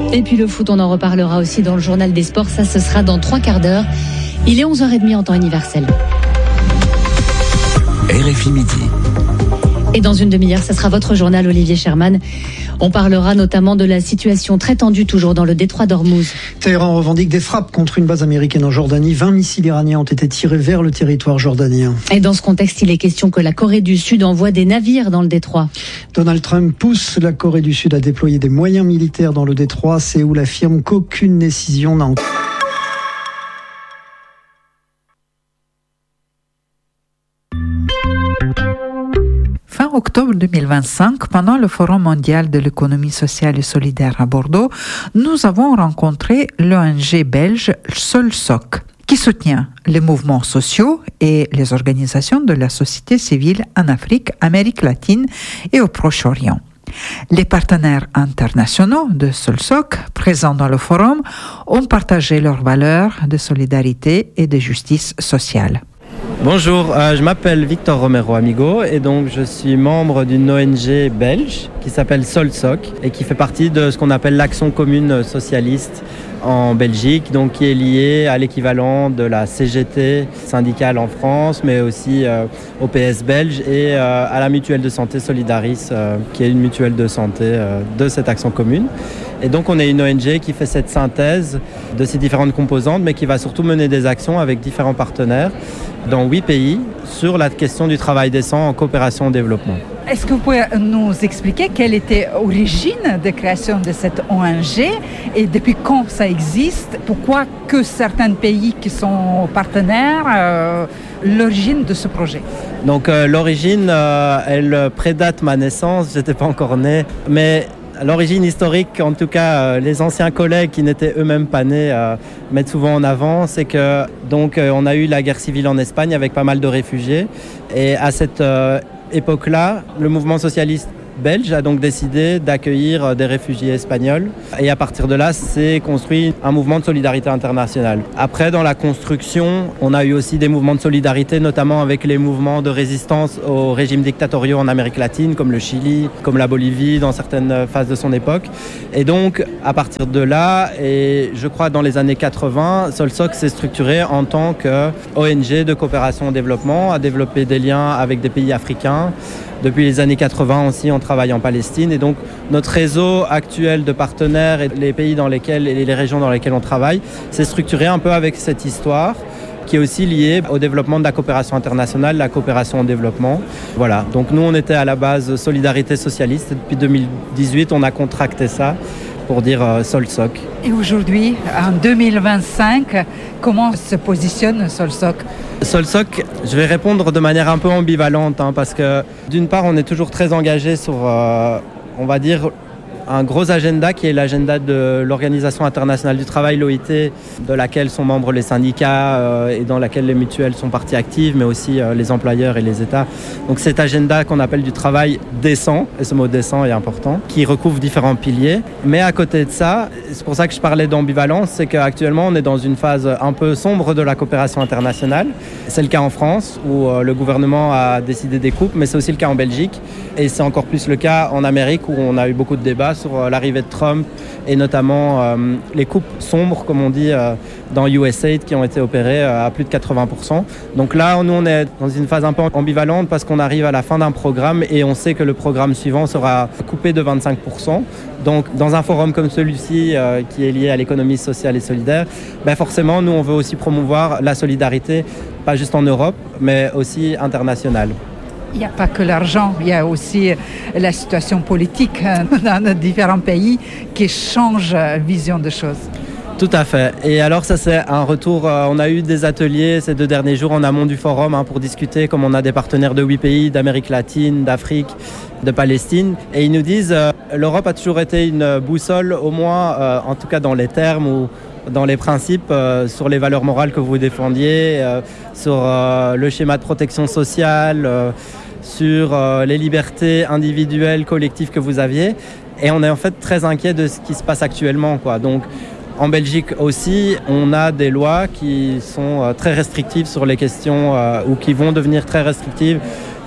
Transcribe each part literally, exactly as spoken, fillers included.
Et puis le foot, on en reparlera aussi dans le journal des sports. Ça, ce sera dans trois quarts d'heure. Il est onze heures trente en temps universel. R F I Midi. Et dans une demi-heure, ça sera votre journal, Olivier Sherman. On parlera notamment de la situation très tendue toujours dans le détroit d'Ormuz. Téhéran revendique des frappes contre une base américaine en Jordanie. vingt missiles iraniens ont été tirés vers le territoire jordanien. Et dans ce contexte, il est question que la Corée du Sud envoie des navires dans le détroit. Donald Trump pousse la Corée du Sud à déployer des moyens militaires dans le détroit. Séoul affirme qu'aucune décision n'a encore. Fin octobre deux mille vingt-cinq, pendant le Forum mondial de l'économie sociale et solidaire à Bordeaux, nous avons rencontré l'O N G belge Solsoc, qui soutient les mouvements sociaux et les organisations de la société civile en Afrique, Amérique latine et au Proche-Orient. Les partenaires internationaux de Solsoc, présents dans le forum, ont partagé leurs valeurs de solidarité et de justice sociale. Bonjour, euh, je m'appelle Victor Romero Amigo et donc je suis membre d'une O N G belge qui s'appelle Solsoc et qui fait partie de ce qu'on appelle l'Action commune socialiste en Belgique, donc qui est liée à l'équivalent de la C G T syndicale en France, mais aussi euh, au P S belge et euh, à la mutuelle de santé Solidaris, euh, qui est une mutuelle de santé euh, de cette action commune. Et donc on est une O N G qui fait cette synthèse de ces différentes composantes, mais qui va surtout mener des actions avec différents partenaires dans huit pays sur la question du travail décent en coopération au développement. Est-ce que vous pouvez nous expliquer quelle était l'origine de création de cette O N G et depuis quand ça existe? Pourquoi que certains pays qui sont partenaires, euh, l'origine de ce projet? Donc euh, l'origine, euh, elle prédate ma naissance, je n'étais pas encore né, mais l'origine historique, en tout cas, euh, les anciens collègues qui n'étaient eux-mêmes pas nés euh, mettent souvent en avant, c'est que donc euh, on a eu la guerre civile en Espagne avec pas mal de réfugiés, et à cette euh, époque-là, le mouvement socialiste belge a donc décidé d'accueillir des réfugiés espagnols et à partir de là, c'est construit un mouvement de solidarité internationale. Après, dans la construction, on a eu aussi des mouvements de solidarité, notamment avec les mouvements de résistance aux régimes dictatoriaux en Amérique latine, comme le Chili, comme la Bolivie, dans certaines phases de son époque. Et donc, à partir de là, et je crois dans les années quatre-vingts, Solsoc s'est structuré en tant que O N G de coopération au développement, a développé des liens avec des pays africains. Depuis les années quatre-vingts aussi, on travaille en Palestine et donc notre réseau actuel de partenaires et les pays dans lesquels et les régions dans lesquelles on travaille s'est structuré un peu avec cette histoire qui est aussi liée au développement de la coopération internationale, la coopération au développement. Voilà, donc nous on était à la base Solidarité Socialiste et depuis deux mille dix-huit on a contracté ça pour dire euh, Solsoc. Et aujourd'hui, en deux mille vingt-cinq, comment se positionne Solsoc? Solsoc, je vais répondre de manière un peu ambivalente hein, parce que d'une part on est toujours très engagé sur, euh, on va dire, un gros agenda qui est l'agenda de l'Organisation internationale du travail, l'O I T, de laquelle sont membres les syndicats euh, et dans laquelle les mutuelles sont parties actives, mais aussi euh, les employeurs et les États. Donc cet agenda qu'on appelle du travail décent, et ce mot décent est important, qui recouvre différents piliers. Mais à côté de ça, c'est pour ça que je parlais d'ambivalence, c'est qu'actuellement on est dans une phase un peu sombre de la coopération internationale. C'est le cas en France où euh, le gouvernement a décidé des coupes, mais c'est aussi le cas en Belgique. Et c'est encore plus le cas en Amérique où on a eu beaucoup de débats sur l'arrivée de Trump et notamment euh, les coupes sombres, comme on dit, euh, dans U S A I D qui ont été opérées euh, à plus de quatre-vingts pour cent. Donc là, nous, on est dans une phase un peu ambivalente parce qu'on arrive à la fin d'un programme et on sait que le programme suivant sera coupé de vingt-cinq pour cent. Donc, dans un forum comme celui-ci, euh, qui est lié à l'économie sociale et solidaire, ben forcément, nous, on veut aussi promouvoir la solidarité, pas juste en Europe, mais aussi internationale. Il n'y a pas que l'argent, il y a aussi la situation politique dans différents pays qui change la vision des choses. Tout à fait. Et alors ça c'est un retour, euh, on a eu des ateliers ces deux derniers jours en amont du forum hein, pour discuter, comme on a des partenaires de huit pays, d'Amérique latine, d'Afrique, de Palestine. Et ils nous disent euh, l'Europe a toujours été une boussole, au moins euh, en tout cas dans les termes ou dans les principes, euh, sur les valeurs morales que vous défendiez, euh, sur euh, le schéma de protection sociale, euh, sur euh, les libertés individuelles, collectives que vous aviez. Et on est en fait très inquiet de ce qui se passe actuellement, quoi. Donc, en Belgique aussi, on a des lois qui sont euh, très restrictives sur les questions euh, ou qui vont devenir très restrictives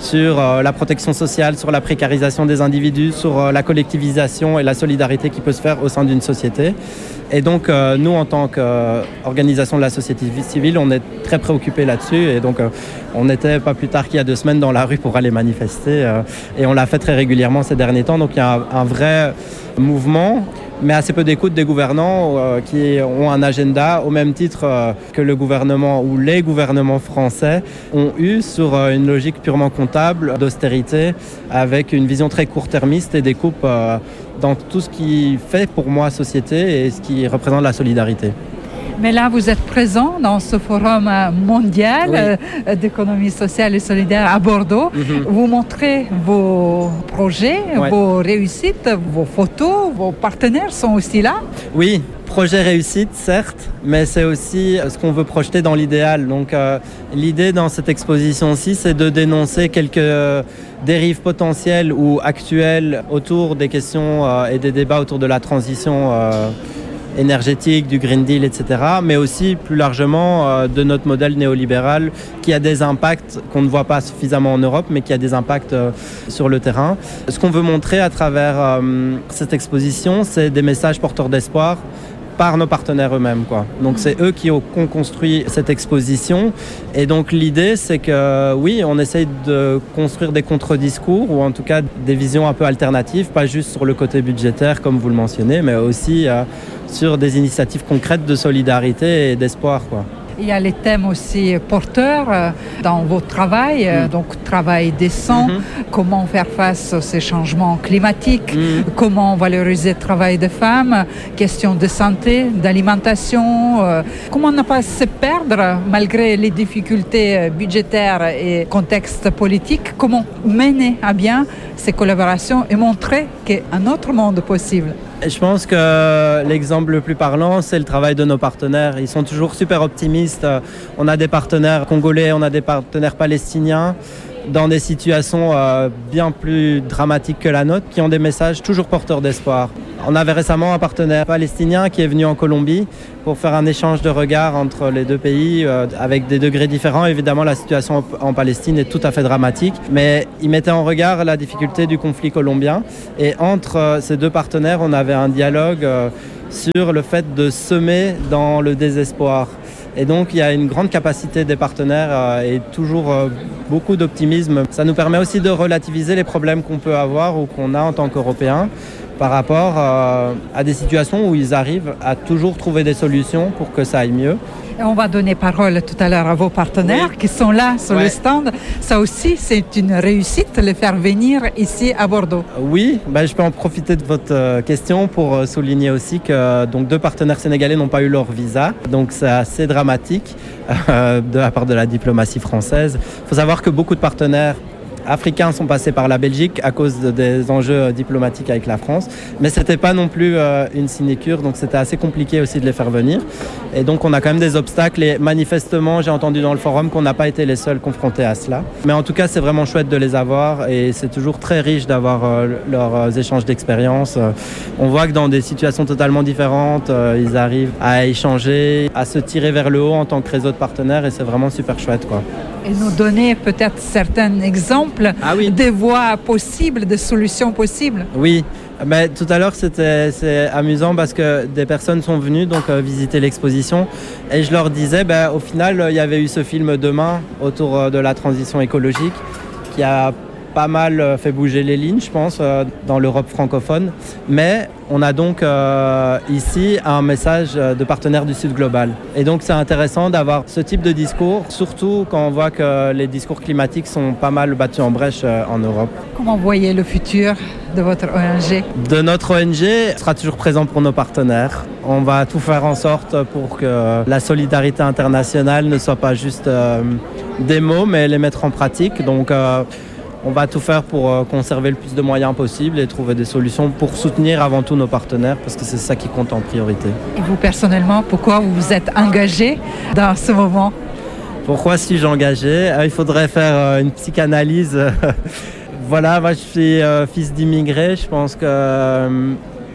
sur euh, la protection sociale, sur la précarisation des individus, sur euh, la collectivisation et la solidarité qui peut se faire au sein d'une société. Et donc, euh, nous, en tant qu'organisation de la société civile, on est très préoccupés là-dessus. Et donc, euh, on n'était pas plus tard qu'il y a deux semaines dans la rue pour aller manifester. Euh, et on l'a fait très régulièrement ces derniers temps. Donc, il y a un, un vrai mouvement, mais assez peu d'écoute des gouvernants euh, qui ont un agenda au même titre euh, que le gouvernement ou les gouvernements français ont eu sur euh, une logique purement comptable d'austérité avec une vision très court-termiste et des coupes euh, dans tout ce qui fait pour moi société et ce qui représente la solidarité. Mais là, vous êtes présent dans ce forum mondial Oui. euh, d'économie sociale et solidaire à Bordeaux. Mm-hmm. Vous montrez vos projets, Ouais. vos réussites, vos photos, vos partenaires sont aussi là. Oui, projet réussite, certes, mais c'est aussi ce qu'on veut projeter dans l'idéal. Donc, euh, l'idée dans cette exposition-ci, c'est de dénoncer quelques euh, dérives potentielles ou actuelles autour des questions euh, et des débats autour de la transition euh, énergétique, du Green Deal, et cetera, mais aussi plus largement euh, de notre modèle néolibéral qui a des impacts qu'on ne voit pas suffisamment en Europe, mais qui a des impacts euh, sur le terrain. Ce qu'on veut montrer à travers euh, cette exposition, c'est des messages porteurs d'espoir par nos partenaires eux-mêmes, quoi. Donc c'est eux qui ont construit cette exposition et donc l'idée c'est que oui, on essaye de construire des contre-discours ou en tout cas des visions un peu alternatives, pas juste sur le côté budgétaire comme vous le mentionnez, mais aussi euh, sur des initiatives concrètes de solidarité et d'espoir, quoi. Il y a les thèmes aussi porteurs euh, dans votre travail, euh, Mm. donc travail décent, Mm-hmm. comment faire face à ces changements climatiques, Mm. comment valoriser le travail des femmes, question de santé, d'alimentation, euh, comment ne pas se perdre malgré les difficultés euh, budgétaires et contexte politique, comment mener à bien ces collaborations et montrer qu'il y a un autre monde possible. Je pense que l'exemple le plus parlant, c'est le travail de nos partenaires. Ils sont toujours super optimistes. On a des partenaires congolais, on a des partenaires palestiniens dans des situations euh, bien plus dramatiques que la nôtre, qui ont des messages toujours porteurs d'espoir. On avait récemment un partenaire palestinien qui est venu en Colombie pour faire un échange de regards entre les deux pays euh, avec des degrés différents. Évidemment, la situation en Palestine est tout à fait dramatique, mais il mettait en regard la difficulté du conflit colombien. Et entre euh, ces deux partenaires, on avait un dialogue euh, sur le fait de semer dans le désespoir. Et donc, il y a une grande capacité des partenaires euh, et toujours euh, beaucoup d'optimisme. Ça nous permet aussi de relativiser les problèmes qu'on peut avoir ou qu'on a en tant qu'Européens par rapport euh, à des situations où ils arrivent à toujours trouver des solutions pour que ça aille mieux. Et on va donner parole tout à l'heure à vos partenaires Oui. qui sont là sur Ouais. le stand. Ça aussi, c'est une réussite, les faire venir ici à Bordeaux. Oui, ben, je peux en profiter de votre euh, question pour euh, souligner aussi que euh, donc, deux partenaires sénégalais n'ont pas eu leur visa. Donc c'est assez dramatique euh, de la part de la diplomatie française. Il faut savoir que beaucoup de partenaires africains sont passés par la Belgique à cause de, des enjeux diplomatiques avec la France. Mais ce n'était pas non plus euh, une sinécure, donc c'était assez compliqué aussi de les faire venir. Et donc on a quand même des obstacles et manifestement, j'ai entendu dans le forum qu'on n'a pas été les seuls confrontés à cela. Mais en tout cas, c'est vraiment chouette de les avoir et c'est toujours très riche d'avoir euh, leurs euh, échanges d'expériences. Euh, on voit que dans des situations totalement différentes, euh, ils arrivent à échanger, à se tirer vers le haut en tant que réseau de partenaires et c'est vraiment super chouette, quoi. Et nous donner peut-être certains exemples Ah oui. des voies possibles, des solutions possibles. Oui, mais tout à l'heure c'était c'est amusant parce que des personnes sont venues donc euh, visiter l'exposition et je leur disais ben, au final euh, il y avait eu ce film Demain autour euh, de la transition écologique qui a pas mal euh, fait bouger les lignes je pense euh, dans l'Europe francophone, mais on a donc euh, ici un message de partenaires du Sud global et donc c'est intéressant d'avoir ce type de discours, surtout quand on voit que les discours climatiques sont pas mal battus en brèche euh, en Europe. Comment voyez le futur de votre O N G? De notre O N G sera toujours présent pour nos partenaires. On va tout faire en sorte pour que la solidarité internationale ne soit pas juste euh, des mots, mais les mettre en pratique. Donc, euh, on va tout faire pour euh, conserver le plus de moyens possible et trouver des solutions pour soutenir avant tout nos partenaires, parce que c'est ça qui compte en priorité. Et vous, personnellement, pourquoi vous vous êtes engagé dans ce moment? Pourquoi suis-je engagé? euh, Il faudrait faire euh, une psychanalyse. Voilà, moi je suis euh, fils d'immigrés. Je pense que euh,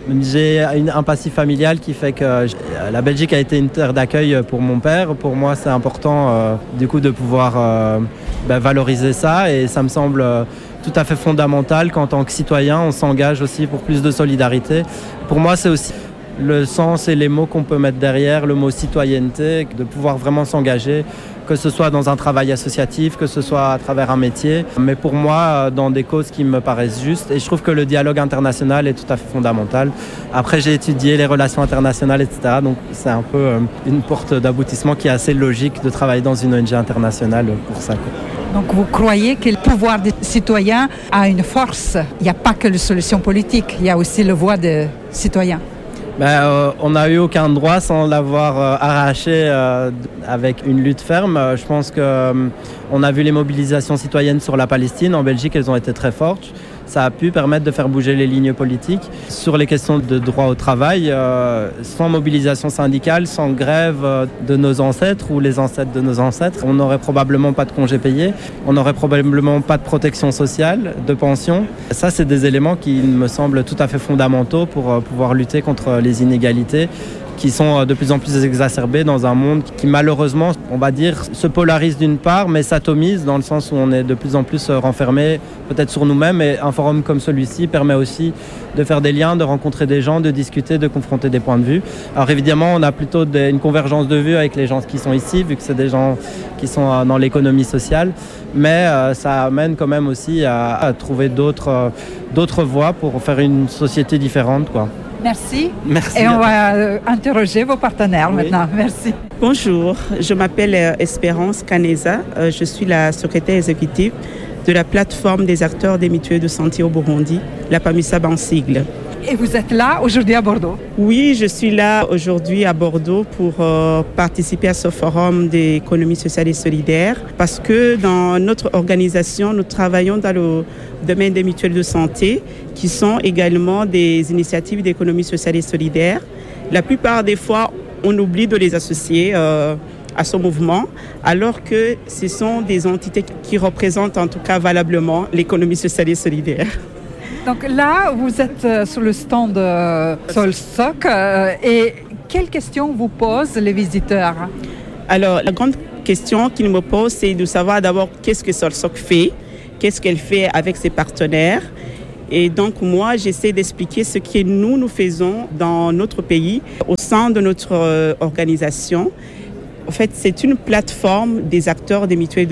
J'ai une, un passif familial qui fait que la Belgique a été une terre d'accueil pour mon père. Pour moi, c'est important euh, du coup de pouvoir euh, bah, valoriser ça et ça me semble euh, tout à fait fondamental qu'en tant que citoyen, on s'engage aussi pour plus de solidarité. Pour moi, c'est aussi le sens et les mots qu'on peut mettre derrière, le mot citoyenneté, de pouvoir vraiment s'engager, que ce soit dans un travail associatif, que ce soit à travers un métier, mais pour moi, dans des causes qui me paraissent justes. Et je trouve que le dialogue international est tout à fait fondamental. Après, j'ai étudié les relations internationales, et cetera. Donc, c'est un peu une porte d'aboutissement qui est assez logique de travailler dans une O N G internationale pour ça, quoi. Donc vous croyez que le pouvoir des citoyens a une force? Il n'y a pas que les solutions politiques, il y a aussi la voix des citoyens. Ben, euh, on n'a eu aucun droit sans l'avoir euh, arraché euh, avec une lutte ferme. Je pense qu'on euh, a vu les mobilisations citoyennes sur la Palestine. En Belgique, elles ont été très fortes. Ça a pu permettre de faire bouger les lignes politiques. Sur les questions de droit au travail, euh, sans mobilisation syndicale, sans grève euh, de nos ancêtres ou les ancêtres de nos ancêtres, on n'aurait probablement pas de congés payés, on n'aurait probablement pas de protection sociale, de pension. Ça, c'est des éléments qui me semblent tout à fait fondamentaux pour euh, pouvoir lutter contre les inégalités qui sont de plus en plus exacerbées dans un monde qui malheureusement, on va dire, se polarise d'une part, mais s'atomise dans le sens où on est de plus en plus renfermé peut-être sur nous-mêmes. Et un forum comme celui-ci permet aussi de faire des liens, de rencontrer des gens, de discuter, de confronter des points de vue. Alors évidemment, on a plutôt des, une convergence de vues avec les gens qui sont ici, vu que c'est des gens qui sont dans l'économie sociale, mais euh, ça amène quand même aussi à, à trouver d'autres, euh, d'autres voies pour faire une société différente, quoi. Merci. Merci. Et on va euh, interroger vos partenaires oui. maintenant. Merci. Bonjour, je m'appelle euh, Espérance Kaneza. Euh, je suis la secrétaire exécutive de la plateforme des acteurs des mutuelles de santé au Burundi, la PAMUSAB en sigle. Et vous êtes là aujourd'hui à Bordeaux? Oui, je suis là aujourd'hui à Bordeaux pour euh, participer à ce forum d'économie sociale et solidaire parce que dans notre organisation, nous travaillons dans le domaine des mutuelles de santé qui sont également des initiatives d'économie sociale et solidaire. La plupart des fois, on oublie de les associer euh, à ce mouvement alors que ce sont des entités qui représentent en tout cas valablement l'économie sociale et solidaire. Donc là, vous êtes euh, sur le stand de Solsoc euh, et quelles questions vous posent les visiteurs? Alors, la grande question qu'ils me posent, c'est de savoir d'abord qu'est-ce que Solsoc fait, qu'est-ce qu'elle fait avec ses partenaires. Et donc, moi, j'essaie d'expliquer ce que nous, nous faisons dans notre pays, au sein de notre euh, organisation. En fait, c'est une plateforme des acteurs des mutuelles